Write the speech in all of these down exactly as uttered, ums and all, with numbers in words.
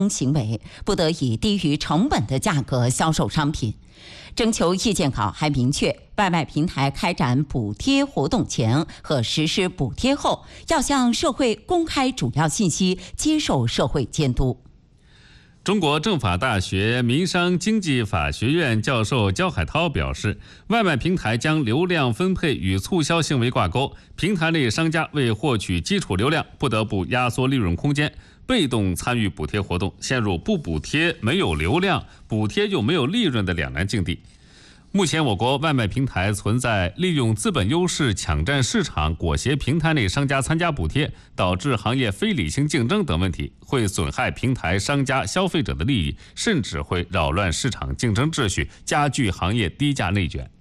行为，不得以低于成本的价格销售商品。征求意见稿还明确，外卖平台开展补贴活动前和实施补贴后，要向社会公开主要信息，接受社会监督。 中国政法大学民商经济法学院教授焦海涛表示，外卖平台将流量分配与促销行为挂钩，平台内商家为获取基础流量，不得不压缩利润空间，被动参与补贴活动，陷入不补贴没有流量，补贴又没有利润的两难境地。目前我国外卖平台存在利用资本优势抢占市场、裹挟平台内商家参加补贴，导致行业非理性竞争等问题，会损害平台商家消费者的利益，甚至会扰乱市场竞争秩序，加剧行业低价内卷。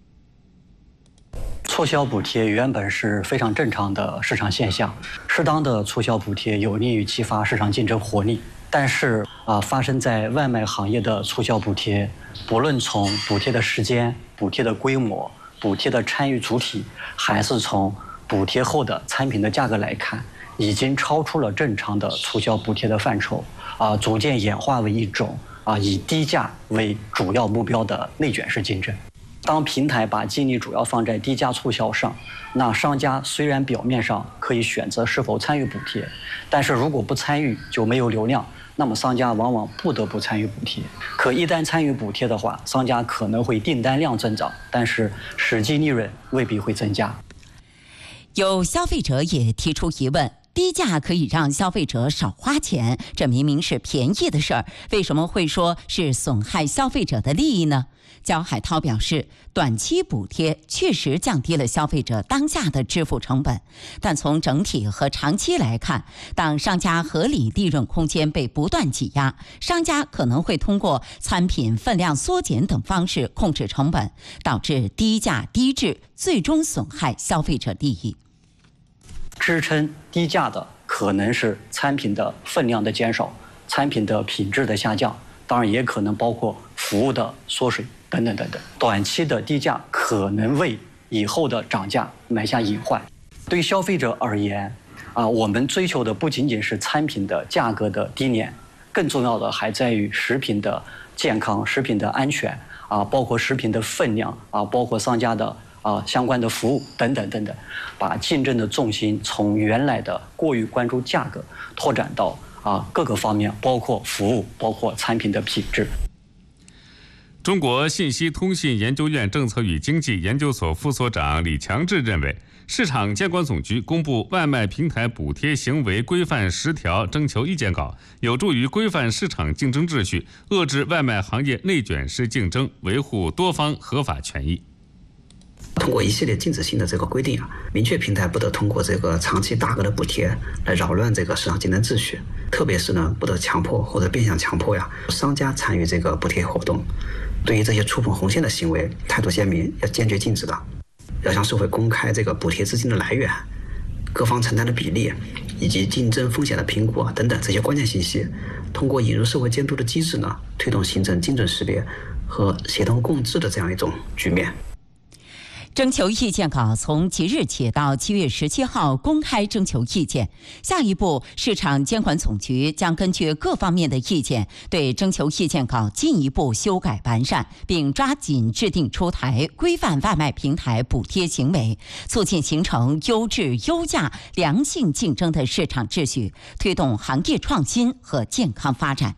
促销补贴原本是非常正常的市场现象，适当的促销补贴有利于激发市场竞争活力。但是啊，发生在外卖行业的促销补贴，不论从补贴的时间、补贴的规模、补贴的参与主体，还是从补贴后的产品的价格来看，已经超出了正常的促销补贴的范畴，啊，逐渐演化为一种啊以低价为主要目标的内卷式竞争。当平台把精力主要放在低价促销上，那商家虽然表面上可以选择是否参与补贴，但是如果不参与就没有流量，那么商家往往不得不参与补贴。可一旦参与补贴的话，商家可能会订单量增长，但是实际利润未必会增加。 有消费者也提出疑问，低价可以让消费者少花钱，这明明是便宜的事儿，为什么会说是损害消费者的利益呢？焦海涛表示，短期补贴确实降低了消费者当下的支付成本，但从整体和长期来看，当商家合理利润空间被不断挤压，商家可能会通过产品分量缩减等方式控制成本，导致低价低质，最终损害消费者利益。 支撑低价的可能是产品的分量的减少，产品的品质的下降，当然也可能包括服务的缩水等等等等。短期的低价可能为以后的涨价埋下隐患。对消费者而言，啊，我们追求的不仅仅是产品的价格的低廉，更重要的还在于食品的健康、食品的安全啊，包括食品的分量啊，包括商家的啊相关的服务等等等等，把竞争的重心从原来的过于关注价格，拓展到啊各个方面，包括服务，包括产品的品质。 中国信息通信研究院政策与经济研究所副所长李强志认为，市场监管总局公布外卖平台补贴行为规范十条征求意见稿，有助于规范市场竞争秩序，遏制外卖行业内卷式竞争，维护多方合法权益。 通过一系列禁止性的这个规定啊，明确平台不得通过这个长期大额的补贴来扰乱这个市场竞争秩序，特别是呢，不得强迫或者变相强迫呀商家参与这个补贴活动。对于这些触碰红线的行为，态度鲜明，要坚决禁止的。要向社会公开这个补贴资金的来源、各方承担的比例以及竞争风险的评估啊等等这些关键信息，通过引入社会监督的机制呢，推动形成精准识别和协同共治的这样一种局面。 征求意见稿从即日起到七月十七号公开征求意见。下一步，市场监管总局将根据各方面的意见，对征求意见稿进一步修改完善，并抓紧制定出台规范外卖平台补贴行为，促进形成优质、优价、良性竞争的市场秩序，推动行业创新和健康发展。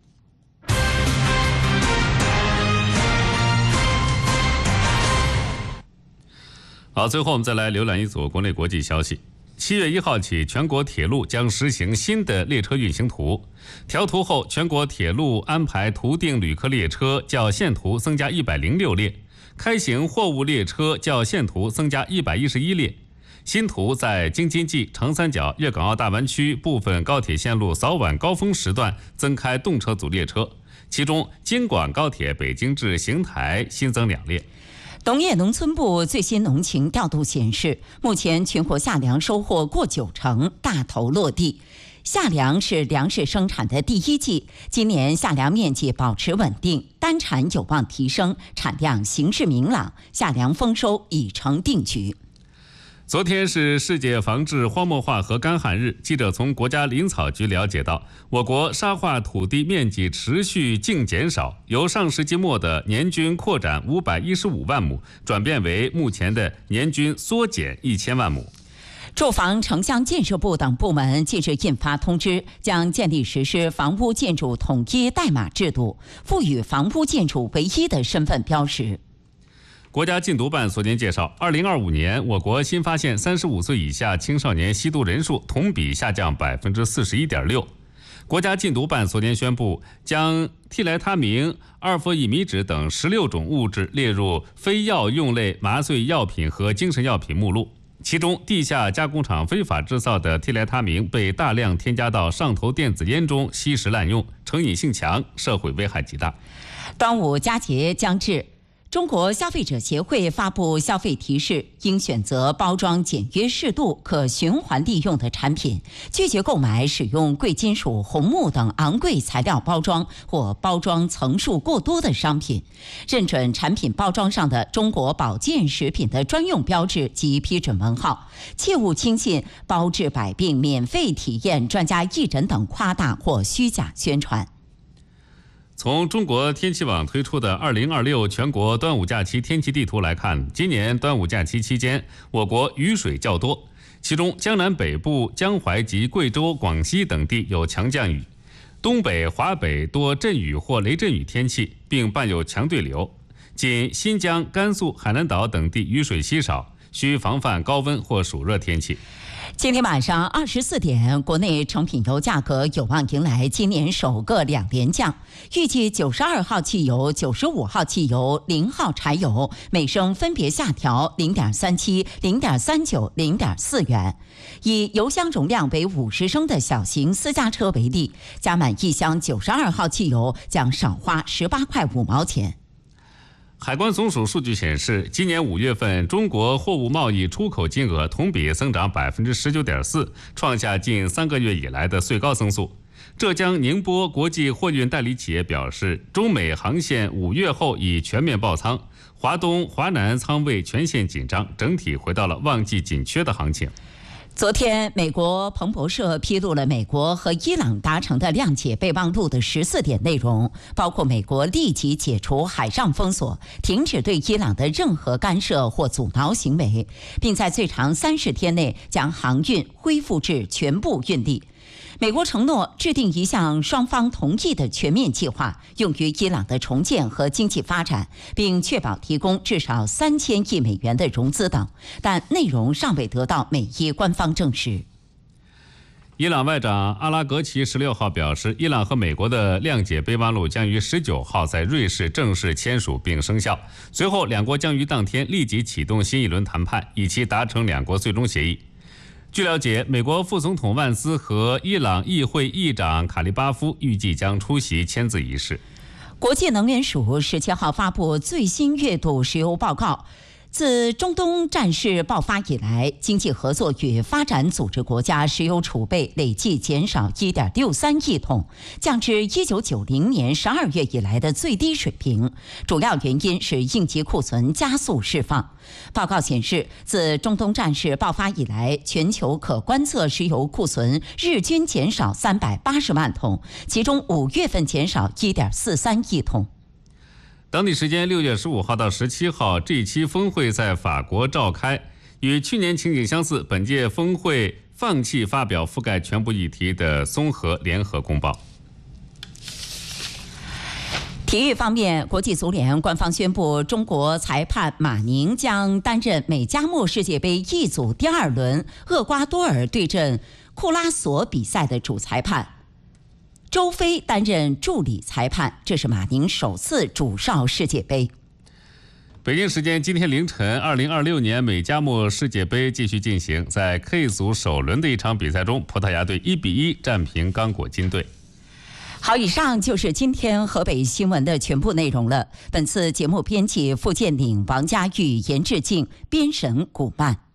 好，最后我们再来浏览一组国内国际消息。七月一号起，全国铁路将实行新的列车运行图。调图后，全国铁路安排图定旅客列车较现图增加一百零六列，开行货物列车较现图增加一百一十一列。新图在京津冀、长三角、粤港澳大湾区部分高铁线路早晚高峰时段增开动车组列车，其中京广高铁北京至邢台新增两列。 农业农村部最新农情调度显示，目前全国夏粮收获过九成，大头落地。夏粮是粮食生产的第一季，今年夏粮面积保持稳定，单产有望提升，产量形势明朗，夏粮丰收已成定局。 昨天是世界防治荒漠化和干旱日，记者从国家林草局了解到，我国沙化土地面积持续净减少，由上世纪末的年均扩展五百一十五万亩，转变为目前的年均缩减一千万亩。 住房城乡建设部等部门近日印发通知，将建立实施房屋建筑统一代码制度，赋予房屋建筑唯一的身份标识。 国家禁毒办昨天介绍，二零二五年我国新发现三十五岁以下青少年吸毒人数同比下降百分之四十一点六。国家禁毒办昨天宣布，将替来他明、二氟乙醚酯等十六种物质列入非药用类麻醉药品和精神药品目录。其中，地下加工厂非法制造的替来他明被大量添加到上头电子烟中，吸食滥用，成瘾性强，社会危害极大。 端午佳节将至，中国消费者协会发布消费提示，应选择包装简约适度、可循环利用的产品，拒绝购买使用贵金属、红木等昂贵材料包装或包装层数过多的商品。认准产品包装上的中国保健食品的专用标志及批准文号，切勿轻信包治百病、免费体验、专家义诊等夸大或虚假宣传。 从中国天气网推出的二零二六全国端午假期天气地图来看，今年端午假期期间，我国雨水较多，其中江南北部、江淮及贵州、广西等地有强降雨，东北、华北多阵雨或雷阵雨天气，并伴有强对流。仅新疆、甘肃、海南岛等地雨水稀少，需防范高温或暑热天气。 今天晚上二十四点，国内成品油价格有望迎来今年首个两连降，预计九十二号汽油、九十五号汽油、零号柴油每升分别下调零点三七、零点三九、零点四元。以油箱容量为五十升的小型私家车为例，加满一箱九十二号汽油将少花十八块五毛钱。 海关总署数据显示，今年五月份中国货物贸易出口金额同比增长百分之十九点四，创下近三个月以来的最高增速。浙江宁波国际货运代理企业表示，中美航线五月后已全面爆仓，华东、华南仓位全线紧张，整体回到了旺季紧缺的行情。 昨天，美国彭博社披露了美国和伊朗达成的谅解备忘录的十四点内容，包括美国立即解除海上封锁，停止对伊朗的任何干涉或阻挠行为，并在最长三十天内将航运恢复至全部运力。美国承诺制定一项双方同意的全面计划，用于伊朗的重建和经济发展，并确保提供至少三千亿美元的融资等，但内容尚未得到美伊官方证实。 伊朗外长阿拉格齐十六号表示，伊朗和美国的谅解备忘录将于十九号在瑞士正式签署并生效，随后两国将于当天立即启动新一轮谈判，以期达成两国最终协议。据了解，美国副总统万斯和伊朗议会议长卡利巴夫预计将出席签字仪式。 国际能源署十七号发布最新月度石油报告。自中东战事爆发以来，经济合作与发展组织国家石油储备累计减少 一点六三亿桶，降至一九九零年十二月以来的最低水平。主要原因是应急库存加速释放。报告显示，自中东战事爆发以来，全球可观测石油库存日均减少三百八十万桶，其中五月份减少 一点四三亿桶。 当地时间六月十五号到十七号，这一期峰会在法国召开。与去年情景相似，本届峰会放弃发表覆盖全部议题的综合联合公报。 体育方面，国际足联官方宣布，中国裁判马宁将担任美加墨世界杯 E 组第二轮厄瓜多尔对阵库拉索比赛的主裁判。周飞担任助理裁判，这是马宁首次主哨世界杯。 北京时间今天凌晨，二零二六年美加墨世界杯继续进行，在 K 组首轮的一场比赛中，葡萄牙队一比一战平刚果金队。 好，以上就是今天河北新闻的全部内容了。本次节目编辑付建岭、王佳玉、严志静，编审古曼。